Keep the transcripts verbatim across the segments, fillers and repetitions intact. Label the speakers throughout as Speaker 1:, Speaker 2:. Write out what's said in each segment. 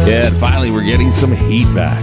Speaker 1: Yeah, and finally we're getting some heat back.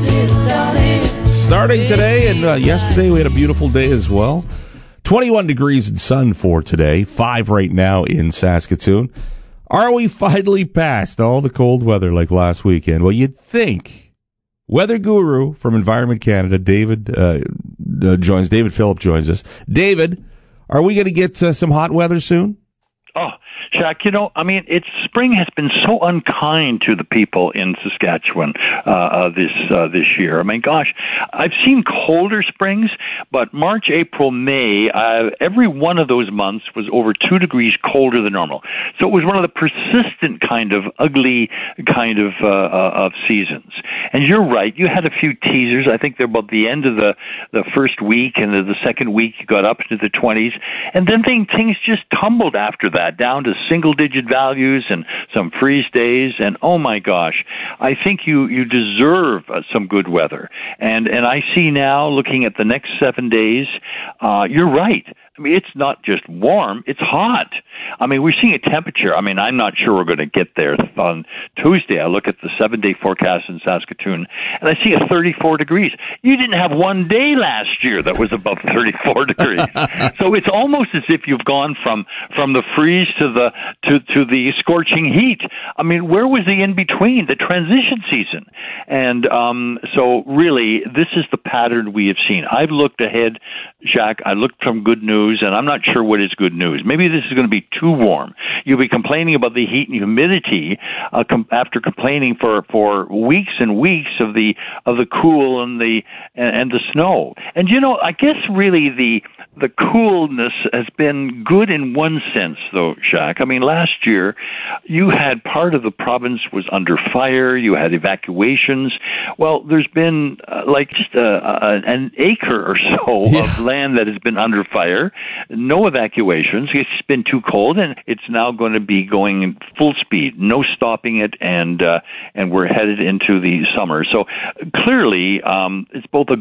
Speaker 1: Starting today, and uh, yesterday we had a beautiful day as well. twenty-one degrees and sun for today, five right now in Saskatoon. Are we finally past all the cold weather like last weekend? Well, you'd think. Weather guru from Environment Canada, David uh, uh, joins. David Phillip joins us. David, are we going to get uh, some hot weather soon?
Speaker 2: Oh, Shaq, you know, I mean, it's spring has been so unkind to the people in Saskatchewan uh, uh, this uh, this year. I mean, gosh, I've seen colder springs, but March, April, May, uh, every one of those months was over two degrees colder than normal. So it was one of the persistent kind of ugly kind of uh, uh, of seasons. And you're right, you had a few teasers. I think they're about the end of the, the first week, and the, the second week you got up into the twenties, and then things, things just tumbled after that, down to single-digit values and some freeze days, and oh my gosh, I think you, you deserve uh, some good weather. And and I see now, looking at the next seven days, uh, you're right. I mean, it's not just warm, it's hot. I mean, we're seeing a temperature. I mean, I'm not sure we're going to get there on Tuesday. I look at the seven-day forecast in Saskatoon, and I see a thirty-four degrees. You didn't have one day last year that was above thirty-four degrees. So it's almost as if you've gone from, from the freeze to the to, to the scorching heat. I mean, where was the in-between, the transition season? And um, so really, this is the pattern we have seen. I've looked ahead, Jacques. I looked from good news, and I'm not sure what is good news. Maybe this is going to be too warm. You'll be complaining about the heat and humidity uh, com- after complaining for, for weeks and weeks of the of the cool and the and, and the snow. And you know, I guess really the the coolness has been good in one sense, though, Shaq. I mean, last year you had part of the province was under fire. You had evacuations. Well, there's been uh, like just a, a, an acre or so yeah. of land that has been under fire. No evacuations. It's been too cold, and it's now going to be going in full speed. No stopping it, and uh, and we're headed into the summer. So clearly, um, it's both a